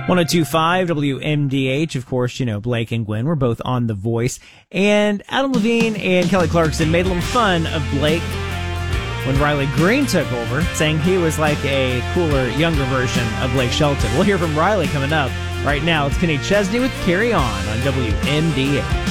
1025 WMDH. Of course, Blake and Gwen were both on The Voice. And Adam Levine and Kelly Clarkson made a little fun of Blake when Riley Green took over, saying he was like a cooler, younger version of Blake Shelton. We'll hear from Riley coming up. Right now, it's Kenny Chesney with Carry On WMDH.